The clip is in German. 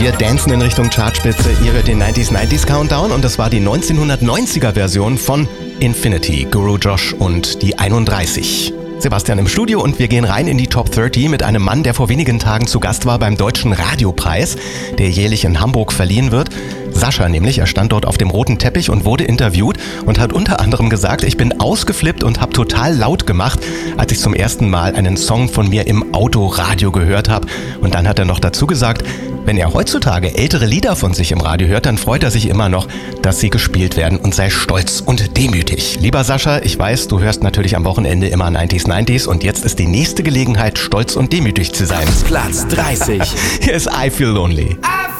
Wir dancen in Richtung Chartspitze. Ihr hört den 90s Countdown und das war die 1990er Version von Infinity, Guru Josh und die 31. Sebastian im Studio und wir gehen rein in die Top 30 mit einem Mann, der vor wenigen Tagen zu Gast war beim Deutschen Radiopreis, der jährlich in Hamburg verliehen wird. Sascha nämlich, er stand dort auf dem roten Teppich und wurde interviewt und hat unter anderem gesagt, ich bin ausgeflippt und habe total laut gemacht, als ich zum ersten Mal einen Song von mir im Autoradio gehört habe. Und dann hat er noch dazu gesagt, wenn er heutzutage ältere Lieder von sich im Radio hört, dann freut er sich immer noch, dass sie gespielt werden und sei stolz und demütig. Lieber Sascha, ich weiß, du hörst natürlich am Wochenende immer 90s und jetzt ist die nächste Gelegenheit, stolz und demütig zu sein. Platz 30. Hier ist I Feel Lonely.